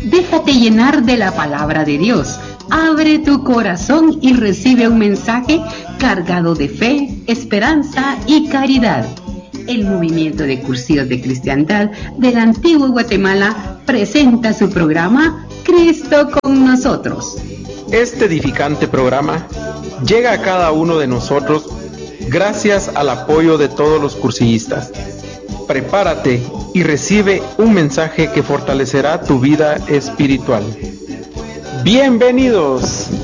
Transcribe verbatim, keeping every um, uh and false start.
Déjate llenar de la palabra de Dios. Abre tu corazón y recibe un mensaje cargado de fe, esperanza y caridad. El Movimiento de Cursivos de Cristiandad del Antiguo Guatemala presenta su programa Cristo con nosotros. Este edificante programa llega a cada uno de nosotros gracias al apoyo de todos los cursillistas. Prepárate y recibe un mensaje que fortalecerá tu vida espiritual. ¡Bienvenidos!